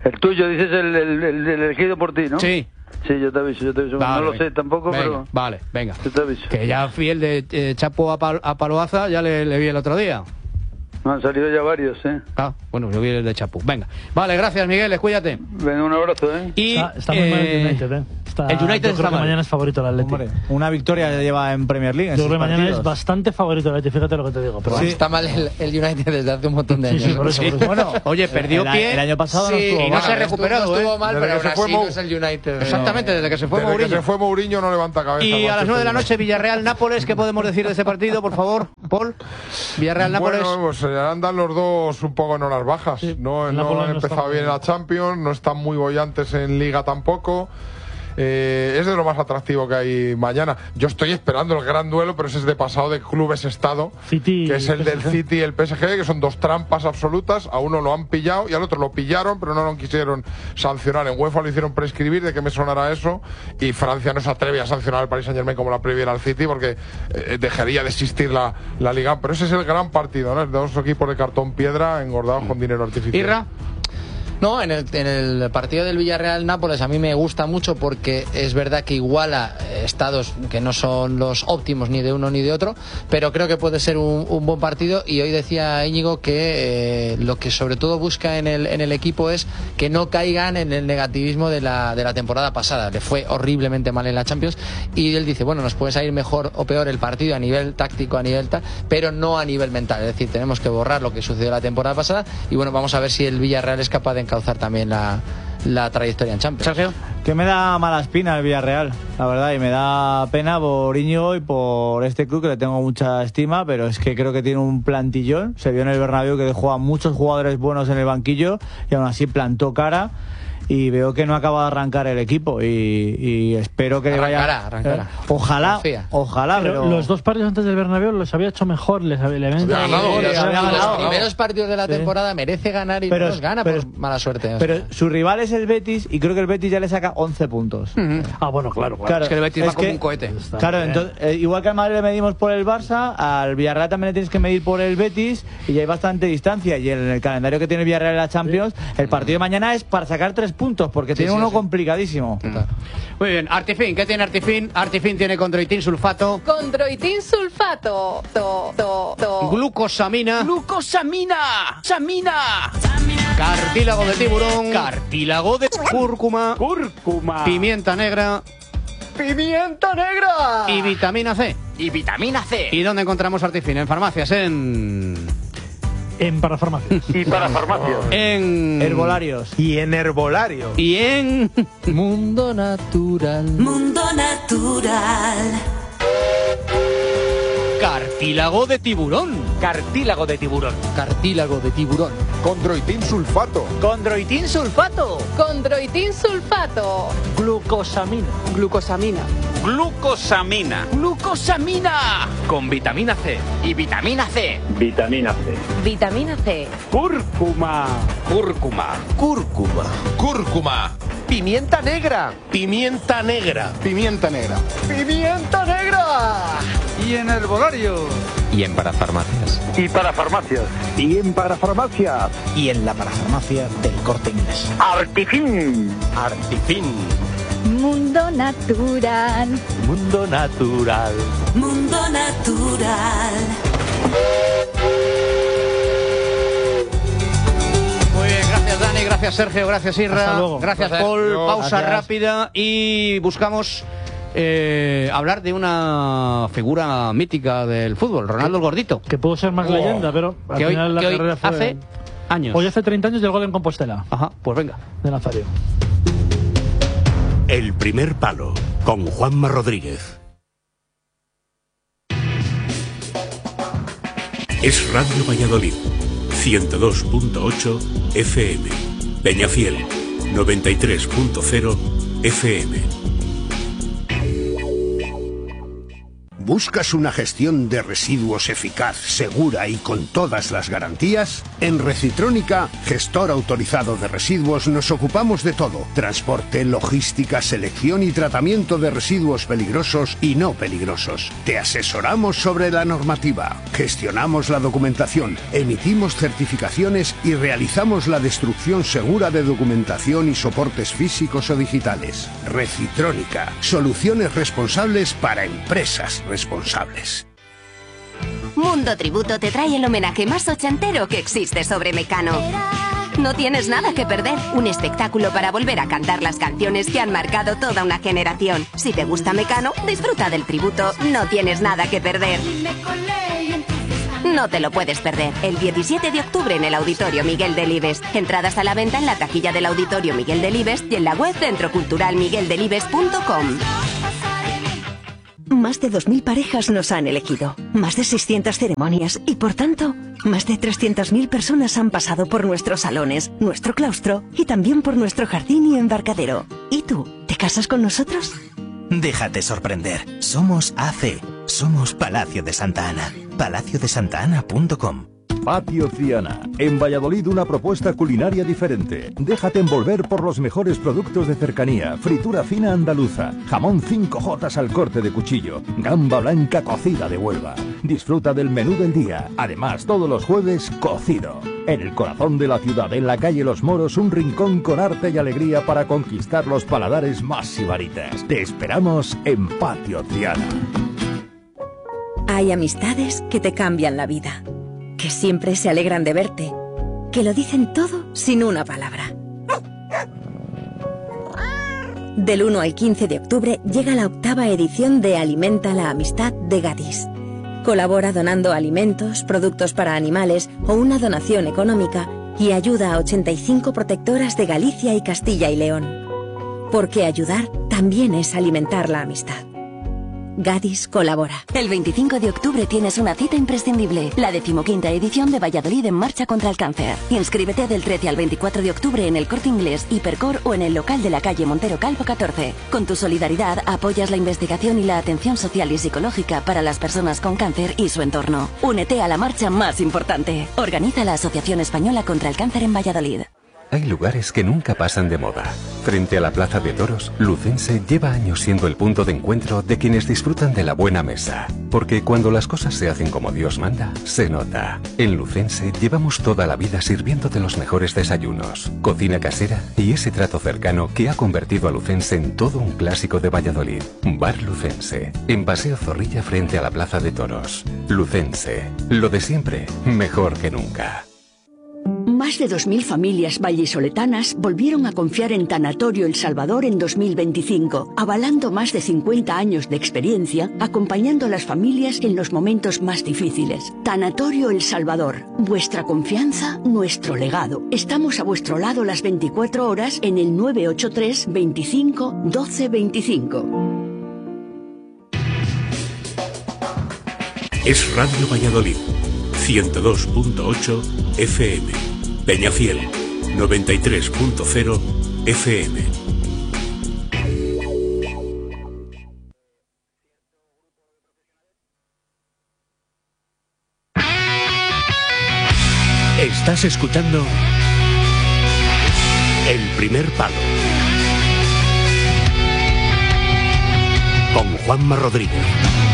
[SPEAKER 18] El tuyo, dices el elegido por ti, ¿no?
[SPEAKER 2] Sí.
[SPEAKER 18] Sí, yo te aviso.
[SPEAKER 2] Vale,
[SPEAKER 18] no lo sé tampoco, pero...
[SPEAKER 2] Vale, venga.
[SPEAKER 18] Yo te aviso.
[SPEAKER 2] Que ya fui el de Chapo a Paloaza, ya le vi el otro día.
[SPEAKER 18] Han salido ya varios, ¿eh?
[SPEAKER 2] Ah, bueno, yo vi el de Chapu. Venga. Vale, gracias, Miguel. Cuídate.
[SPEAKER 18] Venga, un abrazo, ¿eh?
[SPEAKER 2] Y,
[SPEAKER 3] está muy mal el United, ¿eh?
[SPEAKER 2] El United está mal.
[SPEAKER 3] Mañana es favorito el Atlético.
[SPEAKER 7] Una victoria lleva en Premier League.
[SPEAKER 3] Yo creo que mañana es bastante favorito el Atlético, fíjate lo que te digo.
[SPEAKER 4] Pero sí. Está mal el United desde hace un montón de años.
[SPEAKER 3] Sí, por eso.
[SPEAKER 2] Bueno, oye, perdió pie.
[SPEAKER 7] El año pasado no estuvo
[SPEAKER 2] y no se ha recuperado.
[SPEAKER 4] No estuvo mal,
[SPEAKER 8] Desde
[SPEAKER 4] pero
[SPEAKER 8] que
[SPEAKER 4] ahora
[SPEAKER 8] se fue
[SPEAKER 4] sí no es el United.
[SPEAKER 2] Exactamente, desde que se fue Mourinho.
[SPEAKER 8] Desde que se fue Mourinho no levanta cabeza.
[SPEAKER 2] Y a las 9 de la noche, Villarreal-Nápoles. ¿Qué podemos decir de ese partido, por favor, Paul? Villarreal-Nápoles.
[SPEAKER 8] Bueno, pues andan los dos un poco en horas bajas. Sí. No han empezado bien en la Champions, no están muy bollantes en Liga tampoco. Es de lo más atractivo que hay mañana. Yo estoy esperando el gran duelo, pero ese es de pasado de clubes-estado, que es el del City y el PSG, que son dos trampas absolutas. A uno lo han pillado y al otro lo pillaron, pero no lo quisieron sancionar. En UEFA lo hicieron prescribir, de que me sonará eso, y Francia no se atreve a sancionar al Paris Saint-Germain como la previera al City, porque dejaría de existir la Liga. Pero ese es el gran partido, ¿no? Dos equipos de cartón piedra engordados con dinero artificial.
[SPEAKER 2] ¿Irra?
[SPEAKER 4] No, en el partido del Villarreal-Nápoles a mí me gusta mucho porque es verdad que iguala estados que no son los óptimos ni de uno ni de otro, pero creo que puede ser un buen partido. Y hoy decía Íñigo que lo que sobre todo busca en el equipo es que no caigan en el negativismo de la temporada pasada. Le fue horriblemente mal en la Champions y él dice, bueno, nos puede salir mejor o peor el partido a nivel táctico, a nivel tal, pero no a nivel mental. Es decir, tenemos que borrar lo que sucedió la temporada pasada y bueno, vamos a ver si el Villarreal es capaz de encauzar también la trayectoria en Champions.
[SPEAKER 2] Sergio.
[SPEAKER 7] Que me da mala espina el Villarreal, la verdad, y me da pena por Íñigo y por este club, que le tengo mucha estima, pero es que creo que tiene un plantillón. Se vio en el Bernabéu que dejó a muchos jugadores buenos en el banquillo y aún así plantó cara. Y veo que no acaba de arrancar el equipo y espero que
[SPEAKER 4] arrancará.
[SPEAKER 7] Ojalá, pero
[SPEAKER 3] los dos partidos antes del Bernabéu los había hecho mejor, les había ganado.
[SPEAKER 4] Los primeros partidos de la temporada merece ganar y no los gana por mala suerte.
[SPEAKER 7] Pero su rival es el Betis y creo que el Betis ya le saca 11 puntos.
[SPEAKER 3] Ah, bueno, claro.
[SPEAKER 2] Es que el Betis va como un cohete.
[SPEAKER 7] Claro, entonces, igual que al Madrid le medimos por el Barça, al Villarreal también le tienes que medir por el Betis y ya hay bastante distancia. Y en el calendario que tiene el Villarreal en la Champions, el partido de mañana es para sacar 3 puntos, porque tiene uno complicadísimo.
[SPEAKER 2] Muy bien, Artifin, ¿qué tiene Artifin? Artifin tiene condroitin sulfato.
[SPEAKER 20] Condroitin sulfato.
[SPEAKER 2] Glucosamina.
[SPEAKER 20] Samina.
[SPEAKER 2] Cartílago de tiburón. Cartílago de cúrcuma. Pimienta negra. Y vitamina C. ¿Y dónde encontramos Artifin? En farmacias,
[SPEAKER 3] en parafarmacias.
[SPEAKER 18] Y parafarmacias.
[SPEAKER 2] En
[SPEAKER 7] herbolarios.
[SPEAKER 21] Y en herbolario.
[SPEAKER 2] Y en
[SPEAKER 4] Mundo Natural.
[SPEAKER 2] cartílago de tiburón.
[SPEAKER 21] Cartílago de tiburón.
[SPEAKER 8] Condroitin sulfato.
[SPEAKER 20] Condroitin sulfato.
[SPEAKER 21] Glucosamina. Con vitamina C.
[SPEAKER 20] Y vitamina C.
[SPEAKER 21] Cúrcuma. Pimienta negra.
[SPEAKER 18] Y en herbolario.
[SPEAKER 21] Y en parafarmacias.
[SPEAKER 18] Y parafarmacias.
[SPEAKER 21] Y en la parafarmacia del Corte Inglés.
[SPEAKER 18] Artifin.
[SPEAKER 20] Mundo natural.
[SPEAKER 2] Muy bien, gracias Dani, gracias Sergio, gracias Irra.
[SPEAKER 3] Hasta luego.
[SPEAKER 2] Gracias Paul. Pausa
[SPEAKER 7] Gracias.
[SPEAKER 2] rápida y buscamos hablar de una figura mítica del fútbol, Ronaldo el Gordito.
[SPEAKER 3] Que pudo ser más leyenda, pero al
[SPEAKER 2] Que hoy,
[SPEAKER 3] final la
[SPEAKER 2] que hoy
[SPEAKER 3] carrera fue...
[SPEAKER 2] hace años.
[SPEAKER 3] Hoy hace 30 años del gol en Compostela.
[SPEAKER 2] Ajá, pues venga.
[SPEAKER 3] De Nazario.
[SPEAKER 10] El primer palo, con Juanma Rodríguez. Es Radio Valladolid, 102.8 FM. Peñafiel, 93.0 FM.
[SPEAKER 6] ¿Buscas una gestión de residuos eficaz, segura y con todas las garantías? En Recitrónica, gestor autorizado de residuos, nos ocupamos de todo: transporte, logística, selección y tratamiento de residuos peligrosos y no peligrosos. Te asesoramos sobre la normativa, gestionamos la documentación, emitimos certificaciones y realizamos la destrucción segura de documentación y soportes físicos o digitales. Recitrónica, soluciones responsables para empresas responsables.
[SPEAKER 22] Mundo Tributo te trae el homenaje más ochentero que existe sobre Mecano. No tienes nada que perder, un espectáculo para volver a cantar las canciones que han marcado toda una generación. Si te gusta Mecano, disfruta del tributo, no tienes nada que perder. No te lo puedes perder. El 17 de octubre en el Auditorio Miguel Delibes. Entradas a la venta en la taquilla del Auditorio Miguel Delibes y en la web centroculturalmigueldelibes.com.
[SPEAKER 23] Más de 2.000 parejas nos han elegido, más de 600 ceremonias y, por tanto, más de 300.000 personas han pasado por nuestros salones, nuestro claustro y también por nuestro jardín y embarcadero. ¿Y tú, te casas con nosotros?
[SPEAKER 21] Déjate sorprender. Somos AC. Somos Palacio de Santa Ana. PalacioDeSantaAna.com.
[SPEAKER 24] Patio Ciana. En Valladolid, una propuesta culinaria diferente. Déjate envolver por los mejores productos de cercanía. Fritura fina andaluza, jamón 5J al corte de cuchillo, gamba blanca cocida de Huelva. Disfruta del menú del día. Además, todos los jueves, cocido. En el corazón de la ciudad, en la calle Los Moros, un rincón con arte y alegría para conquistar los paladares más sibaritas. Te esperamos en Patio Ciana.
[SPEAKER 23] Hay amistades que te cambian la vida, que siempre se alegran de verte, que lo dicen todo sin una palabra. Del 1 al 15 de octubre llega la 8ª edición de Alimenta la Amistad de Gadis. Colabora donando alimentos, productos para animales o una donación económica y ayuda a 85 protectoras de Galicia y Castilla y León. Porque ayudar también es alimentar la amistad. Gadis colabora.
[SPEAKER 22] El 25 de octubre tienes una cita imprescindible, la 15ª edición de Valladolid en Marcha contra el Cáncer. Inscríbete del 13 al 24 de octubre en el Corte Inglés, Hipercor o en el local de la calle Montero Calvo 14. Con tu solidaridad apoyas la investigación y la atención social y psicológica para las personas con cáncer y su entorno. Únete a la marcha más importante. Organiza la Asociación Española contra el Cáncer en Valladolid.
[SPEAKER 25] Hay lugares que nunca pasan de moda. Frente a la Plaza de Toros, Lucense lleva años siendo el punto de encuentro de quienes disfrutan de la buena mesa. Porque cuando las cosas se hacen como Dios manda, se nota. En Lucense llevamos toda la vida sirviéndote los mejores desayunos, cocina casera y ese trato cercano que ha convertido a Lucense en todo un clásico de Valladolid. Bar Lucense, en Paseo Zorrilla frente a la Plaza de Toros. Lucense, lo de siempre, mejor que nunca.
[SPEAKER 26] Más de 2.000 familias vallisoletanas volvieron a confiar en Tanatorio El Salvador en 2025, avalando más de 50 años de experiencia, acompañando a las familias en los momentos más difíciles. Tanatorio El Salvador, vuestra confianza, nuestro legado. Estamos a vuestro lado las 24 horas en el 983 25 12 25.
[SPEAKER 10] Es Radio Valladolid, 102.8 FM. Peñafiel, 93.0 FM. Estás escuchando El Primer Palo con Juanma Rodríguez.